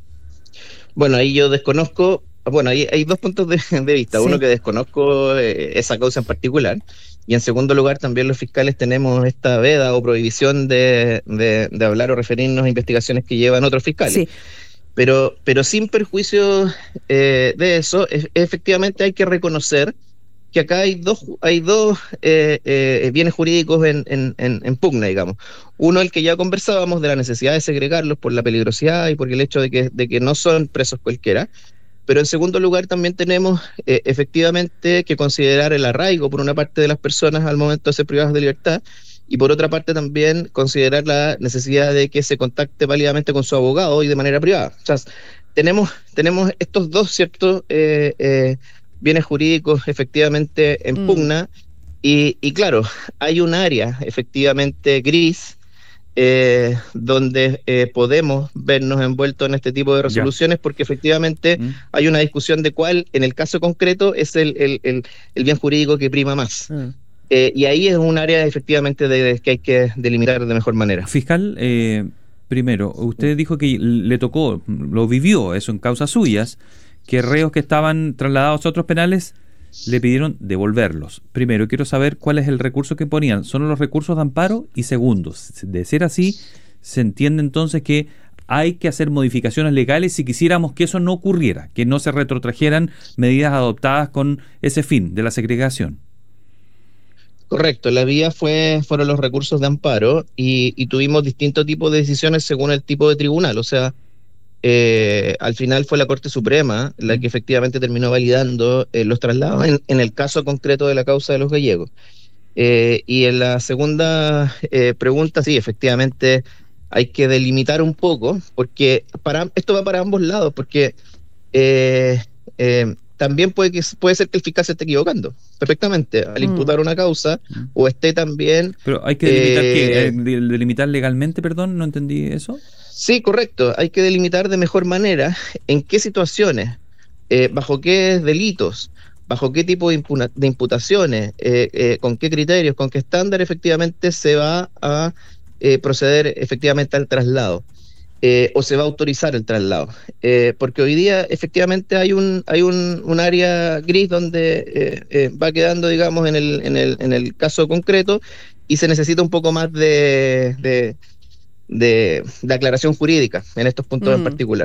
S14: Bueno, ahí yo desconozco. Bueno, hay, hay dos puntos de, de vista. Sí. Uno, que desconozco eh, esa causa en particular. Y en segundo lugar, también los fiscales tenemos esta veda o prohibición de, de, de hablar o referirnos a investigaciones que llevan otros fiscales. Sí. Pero, pero sin perjuicio eh, de eso, es, efectivamente hay que reconocer que acá hay dos, hay dos eh, eh, bienes jurídicos en, en, en, en pugna, digamos. Uno, el que ya conversábamos, de la necesidad de segregarlos por la peligrosidad y por el hecho de que, de que no son presos cualquiera. Pero en segundo lugar también tenemos eh, efectivamente que considerar el arraigo por una parte de las personas al momento de ser privadas de libertad, y por otra parte también considerar la necesidad de que se contacte válidamente con su abogado y de manera privada. O sea, tenemos, tenemos estos dos ciertos eh, eh, bienes jurídicos efectivamente en mm. pugna, y, y claro, hay un área efectivamente gris Eh, donde eh, podemos vernos envueltos en este tipo de resoluciones, ya. porque efectivamente mm. hay una discusión de cuál, en el caso concreto, es el, el, el, el bien jurídico que prima más. Mm. Eh, y ahí es un área efectivamente de, de, que hay que delimitar de mejor manera.
S3: Fiscal, eh, Primero, usted dijo que le tocó, lo vivió eso en causas suyas, que reos que estaban trasladados a otros penales le pidieron devolverlos. Primero, quiero saber cuál es el recurso que ponían. ¿Son los recursos de amparo? Y segundo, de ser así, se entiende entonces que hay que hacer modificaciones legales si quisiéramos que eso no ocurriera, que no se retrotrajeran medidas adoptadas con ese fin de la segregación.
S14: Correcto, la vía fue fueron los recursos de amparo y, y tuvimos distintos tipos de decisiones según el tipo de tribunal. O sea, eh, al final fue la Corte Suprema la que efectivamente terminó validando eh, los traslados en, en el caso concreto de la causa de los gallegos. Eh, y en la segunda eh, pregunta, sí, efectivamente hay que delimitar un poco, porque para esto va para ambos lados, porque eh, eh, también puede, que, puede ser que el fiscal se esté equivocando perfectamente al imputar una causa, mm. o esté también...
S3: Pero hay que delimitar, eh, ¿qué? ¿Delimitar legalmente, perdón? ¿No entendí eso?
S14: Sí, correcto. Hay que delimitar de mejor manera en qué situaciones, eh, bajo qué delitos, bajo qué tipo de, impuna, de imputaciones, eh, eh, con qué criterios, con qué estándar efectivamente se va a eh, proceder efectivamente al traslado. Eh, o se va a autorizar el traslado, eh, porque hoy día efectivamente hay un hay un, un área gris donde eh, eh, va quedando, digamos, en el, en el en el caso concreto, y se necesita un poco más de de, de, de aclaración jurídica en estos puntos mm. en particular.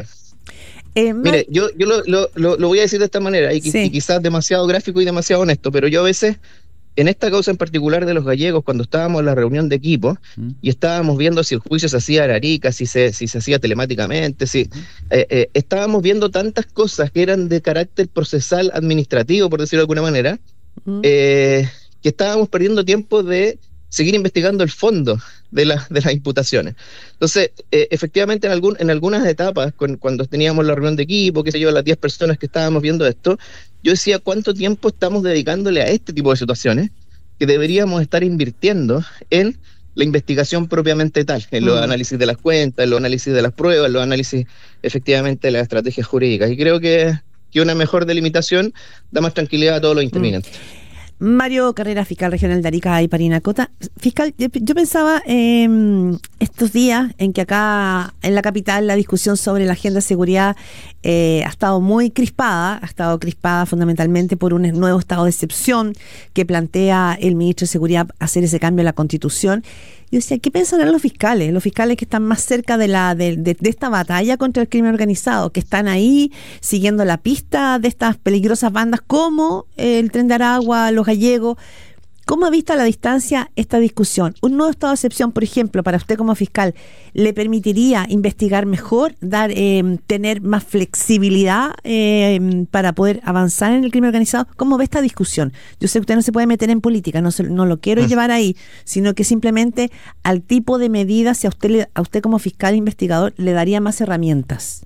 S14: Eh, Mire, yo, yo lo, lo, lo, lo voy a decir de esta manera, y, sí. y quizás demasiado gráfico y demasiado honesto, pero yo a veces, en esta causa en particular de los gallegos, cuando estábamos en la reunión de equipo mm. y estábamos viendo si el juicio se hacía a Arica, si se, si se hacía telemáticamente, si, mm. eh, eh, estábamos viendo tantas cosas que eran de carácter procesal administrativo, por decirlo de alguna manera, mm. eh, que estábamos perdiendo tiempo de seguir investigando el fondo de, la, de las imputaciones. Entonces, eh, efectivamente, en, algún, en algunas etapas, con, cuando teníamos la reunión de equipo, qué sé yo, las diez personas que estábamos viendo esto, yo decía, ¿cuánto tiempo estamos dedicándole a este tipo de situaciones que deberíamos estar invirtiendo en la investigación propiamente tal, en los mm. análisis de las cuentas, en los análisis de las pruebas, en los análisis efectivamente de las estrategias jurídicas? Y creo que, que una mejor delimitación da más tranquilidad a todos los intervinientes. Mm.
S2: Mario Carrera, fiscal regional de Arica y Parinacota. Fiscal, yo, yo pensaba eh, estos días en que acá en la capital la discusión sobre la agenda de seguridad eh, ha estado muy crispada, ha estado crispada fundamentalmente por un nuevo estado de excepción que plantea el ministro de Seguridad hacer ese cambio a la Constitución. Yo decía, ¿qué pensarán los fiscales? Los fiscales que están más cerca de la de, de, de esta batalla contra el crimen organizado, que están ahí siguiendo la pista de estas peligrosas bandas como el Tren de Aragua, los gallegos. ¿Cómo ha visto a la distancia esta discusión? ¿Un nuevo estado de excepción, por ejemplo, para usted como fiscal, le permitiría investigar mejor, dar, eh, tener más flexibilidad eh, para poder avanzar en el crimen organizado? ¿Cómo ve esta discusión? Yo sé que usted no se puede meter en política, no, se, no lo quiero mm. llevar ahí, sino que simplemente al tipo de medidas, si a usted, le, a usted como fiscal investigador le daría más herramientas.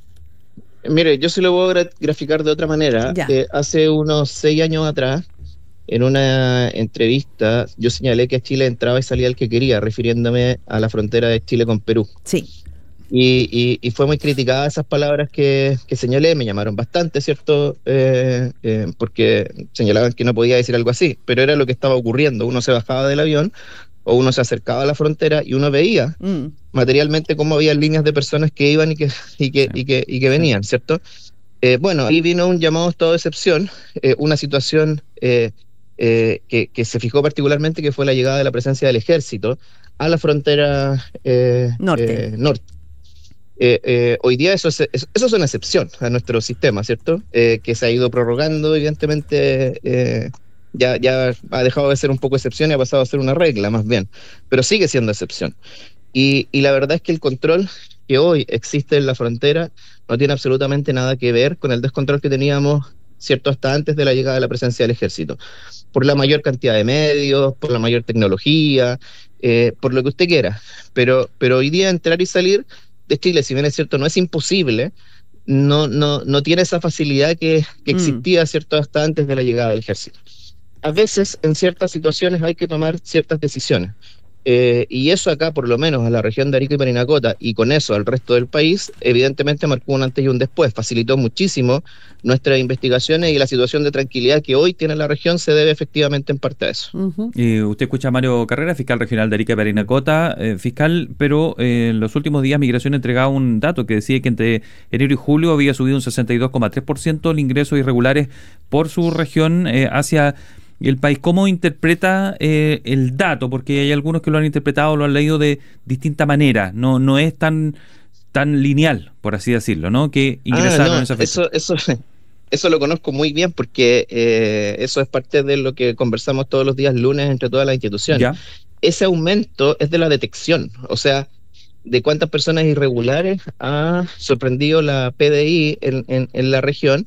S14: Mire, yo se lo voy a graficar de otra manera. Eh, hace unos seis años atrás, en una entrevista, yo señalé que Chile entraba y salía el que quería, refiriéndome a la frontera de Chile con Perú.
S2: Sí.
S14: Y, y, y fue muy criticada esas palabras que, que señalé, me llamaron bastante, ¿cierto? Eh, eh, porque señalaban que no podía decir algo así, pero era lo que estaba ocurriendo. Uno se bajaba del avión o uno se acercaba a la frontera y uno veía mm. materialmente cómo había líneas de personas que iban y que, y que, y que, y que venían, ¿cierto? Eh, bueno, ahí vino un llamado a estado de excepción, eh, una situación... Eh, Eh, que, que se fijó particularmente, que fue la llegada de la presencia del ejército a la frontera eh,
S2: norte.
S14: Eh, norte. Eh, eh, hoy día eso es, eso, eso es una excepción a nuestro sistema, ¿cierto? Eh, que se ha ido prorrogando, evidentemente, eh, ya, ya ha dejado de ser un poco excepción y ha pasado a ser una regla, más bien, pero sigue siendo excepción. Y, y la verdad es que el control que hoy existe en la frontera no tiene absolutamente nada que ver con el descontrol que teníamos, ¿cierto?, hasta antes de la llegada de la presencia del ejército, por la mayor cantidad de medios, por la mayor tecnología, eh, por lo que usted quiera, pero, pero hoy día entrar y salir de Chile, si bien es cierto, no es imposible, no, no, no tiene esa facilidad que, que existía, mm. ¿cierto?, hasta antes de la llegada del ejército. A veces, en ciertas situaciones, hay que tomar ciertas decisiones, Eh, y eso acá, por lo menos, a la región de Arica y Parinacota, y con eso al resto del país, evidentemente marcó un antes y un después. Facilitó muchísimo nuestras investigaciones y la situación de tranquilidad que hoy tiene la región se debe efectivamente en parte a eso.
S3: Uh-huh. Eh, usted escucha a Mario Carrera, fiscal regional de Arica y Parinacota, eh, fiscal, pero eh, en los últimos días Migración entregaba un dato que decía que entre enero y julio había subido un sesenta y dos coma tres por ciento el ingresos irregulares por su región eh, hacia el país. ¿Cómo interpreta eh, el dato? Porque hay algunos que lo han interpretado, lo han leído de distinta manera. No, no es tan tan lineal, por así decirlo, ¿no? Que ingresaron
S14: ah, no,
S3: en esa fecha.
S14: Eso, eso, eso lo conozco muy bien porque eh, eso es parte de lo que conversamos todos los días lunes entre todas las instituciones. ¿Ya? Ese aumento es de la detección, o sea, de cuántas personas irregulares ha sorprendido la P D I en, en, en la región,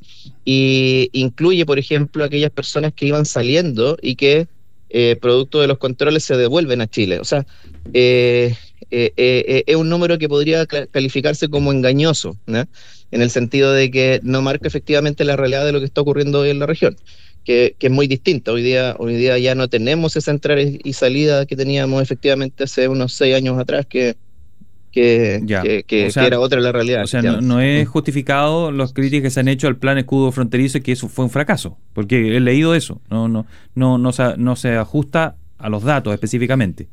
S14: y incluye, por ejemplo, aquellas personas que iban saliendo y que, eh, producto de los controles, se devuelven a Chile. O sea, eh, eh, eh, es un número que podría calificarse como engañoso, ¿no? En el sentido de que no marca efectivamente la realidad de lo que está ocurriendo hoy en la región, que, que es muy distinta. Hoy día, hoy día ya no tenemos esa entrada y salida que teníamos efectivamente hace unos seis años atrás, que Que, que, que, o sea, que era otra la realidad.
S3: O sea, no, no es justificado los críticas que se han hecho al plan escudo fronterizo y que eso fue un fracaso, porque he leído eso, no no no no se, no se ajusta a los datos específicamente.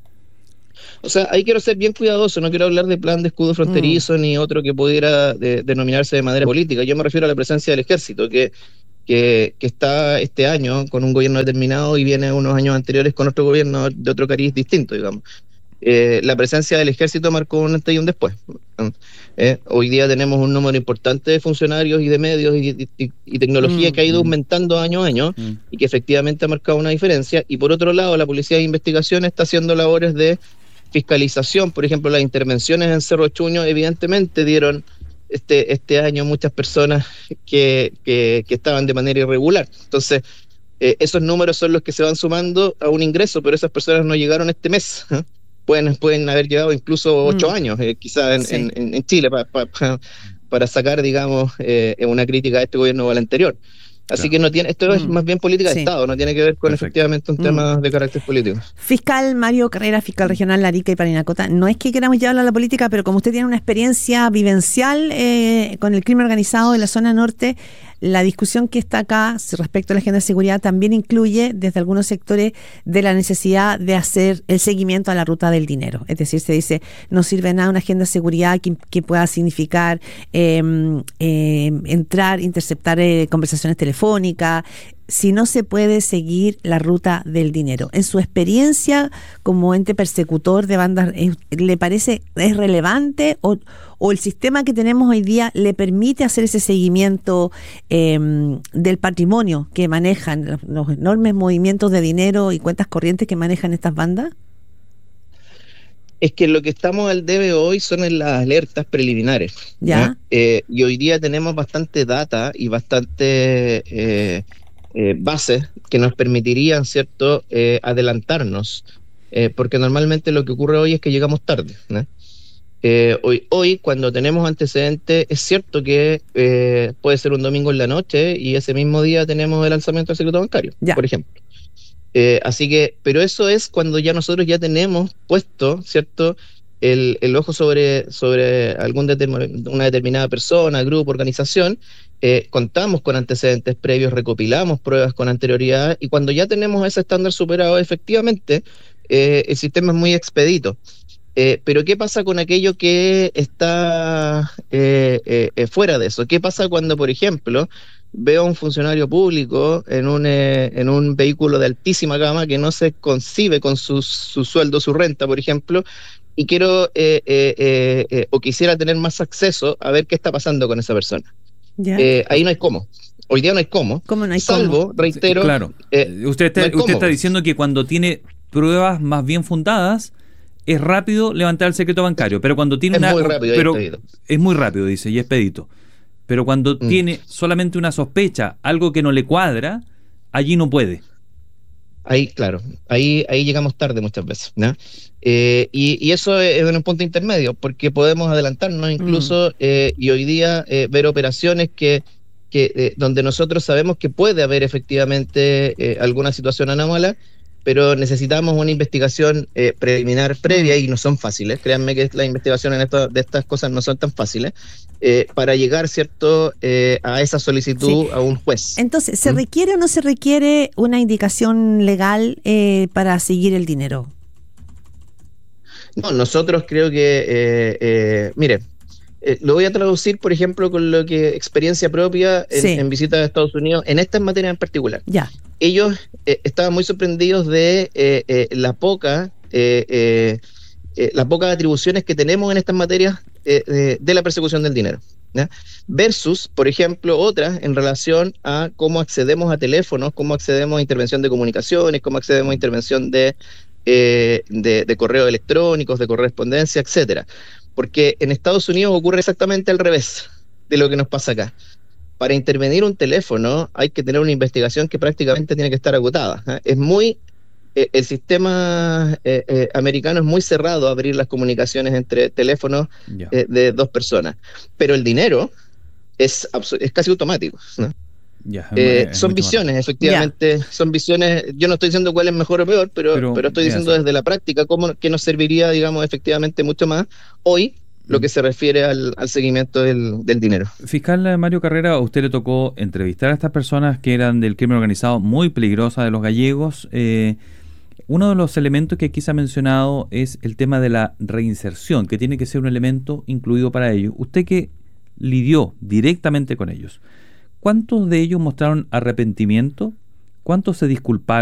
S14: O sea, ahí quiero ser bien cuidadoso, no quiero hablar de plan de escudo fronterizo mm. ni otro que pudiera de, denominarse de manera política. Yo me refiero a la presencia del ejército, que, que, que está este año con un gobierno determinado y viene unos años anteriores con otro gobierno de otro cariz distinto, digamos. Eh, la presencia del ejército marcó un antes y un después. Eh, hoy día tenemos un número importante de funcionarios y de medios y, y, y tecnología mm, que ha ido mm. aumentando año a año mm. y que efectivamente ha marcado una diferencia. Y por otro lado, la Policía de Investigación está haciendo labores de fiscalización. Por ejemplo, las intervenciones en Cerro Chuño evidentemente dieron este, este año muchas personas que, que, que estaban de manera irregular. Entonces, eh, esos números son los que se van sumando a un ingreso, pero esas personas no llegaron este mes, ¿eh? Pueden, pueden haber llegado incluso ocho mm. años, eh, quizás en, sí. en, en Chile, pa, pa, pa, para sacar, digamos, eh, una crítica a este gobierno o al anterior. Así claro. que no tiene, esto mm. es más bien política sí. de Estado, no tiene que ver con Perfecto. efectivamente un mm. tema de carácter político.
S2: Fiscal Mario Carrera, fiscal regional de Arica y Parinacota, no es que queramos llevarlo a la política, pero como usted tiene una experiencia vivencial eh, con el crimen organizado de la zona norte, la discusión que está acá respecto a la agenda de seguridad también incluye desde algunos sectores de la necesidad de hacer el seguimiento a la ruta del dinero. Es decir, se dice, no sirve nada una agenda de seguridad que, que pueda significar eh, eh, entrar, interceptar eh, conversaciones telefónicas, si no se puede seguir la ruta del dinero. En su experiencia como ente persecutor de bandas, ¿le parece es relevante o, o el sistema que tenemos hoy día le permite hacer ese seguimiento eh, del patrimonio que manejan, los enormes movimientos de dinero y cuentas corrientes que manejan estas bandas?
S14: Es que lo que estamos al debe hoy son en las alertas preliminares. ¿Ya? Eh, y hoy día tenemos bastante data y bastante... Eh, Eh, bases que nos permitirían, ¿cierto?, eh, adelantarnos, eh, porque normalmente lo que ocurre hoy es que llegamos tarde, ¿no? Eh, hoy, hoy, cuando tenemos antecedentes, es cierto que eh, puede ser un domingo en la noche y ese mismo día tenemos el alzamiento del secreto bancario, ya. por ejemplo. Eh, así que, pero eso es cuando ya nosotros ya tenemos puesto, ¿cierto?, el, el ojo sobre, sobre algún determin- una determinada persona, grupo, organización. Eh, contamos con antecedentes previos, recopilamos pruebas con anterioridad y cuando ya tenemos ese estándar superado, efectivamente, eh, el sistema es muy expedito. Eh, pero ¿qué pasa con aquello que está eh, eh, fuera de eso? ¿Qué pasa cuando, por ejemplo, veo a un funcionario público en un, eh, en un vehículo de altísima gama que no se concibe con su, su sueldo, su renta, por ejemplo, y quiero eh, eh, eh, eh, o quisiera tener más acceso a ver qué está pasando con esa persona? Eh, ahí no hay cómo. Hoy día no hay cómo.
S2: ¿Cómo no hay
S14: salvo,
S2: cómo?
S14: reitero.
S3: Claro. Eh, usted está, no usted está diciendo que cuando tiene pruebas más bien fundadas, es rápido levantar el secreto bancario. Pero cuando tiene
S14: es
S3: una.
S14: Muy rápido,
S3: pero es muy rápido, dice, y es expedito. Pero cuando mm. tiene solamente una sospecha, algo que no le cuadra, allí no puede.
S14: Ahí, claro, ahí, ahí llegamos tarde muchas veces, ¿no? Eh, y, y eso es en un punto intermedio, porque podemos adelantarnos incluso mm. eh, y hoy día eh, ver operaciones que, que eh, donde nosotros sabemos que puede haber efectivamente eh, alguna situación anómala pero necesitamos una investigación eh, preliminar previa y no son fáciles. Créanme que las investigaciones en esto, de estas cosas no son tan fáciles eh, para llegar, ¿cierto?, eh, a esa solicitud sí. a un juez.
S2: Entonces, ¿se
S14: ¿Mm?
S2: requiere o no se requiere una indicación legal eh, para seguir el dinero?
S14: No, nosotros creo que, eh, eh, mire, eh, lo voy a traducir, por ejemplo, con lo que experiencia propia en,
S2: sí.
S14: en visitas a Estados Unidos, en estas materias en particular.
S2: Ya.
S14: Ellos eh, estaban muy sorprendidos de eh, eh, la poca eh, eh, eh, las pocas atribuciones que tenemos en estas materias eh, de, de la persecución del dinero, ¿ya? Versus, por ejemplo, otras en relación a cómo accedemos a teléfonos, cómo accedemos a intervención de comunicaciones, cómo accedemos a intervención de, eh, de, de correos electrónicos, de correspondencia, etcétera. Porque en Estados Unidos ocurre exactamente al revés de lo que nos pasa acá. Para intervenir un teléfono hay que tener una investigación que prácticamente tiene que estar agotada, ¿eh? Es muy, eh, el sistema eh, eh, americano es muy cerrado a abrir las comunicaciones entre teléfonos eh, de dos personas, pero el dinero es, es casi automático, ¿no? Ya, eh, es son visiones, más. efectivamente, ya. son visiones. Yo no estoy diciendo cuál es mejor o peor, pero, pero, pero estoy diciendo desde la práctica cómo que nos serviría, digamos, efectivamente mucho más hoy lo que se refiere al, al seguimiento del, del dinero.
S3: Fiscal Mario Carrera, a usted le tocó entrevistar a estas personas que eran del crimen organizado muy peligrosa de los gallegos. Eh, uno de los elementos que aquí se ha mencionado es el tema de la reinserción, que tiene que ser un elemento incluido para ellos. Usted que lidió directamente con ellos, ¿cuántos de ellos mostraron arrepentimiento? ¿Cuántos se disculparon?